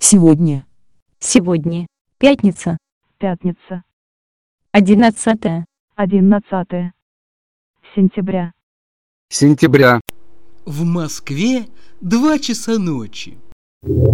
Сегодня. Сегодня. Пятница. Пятница. 11 11 сентября. Сентября. В Москве 2 часа ночи.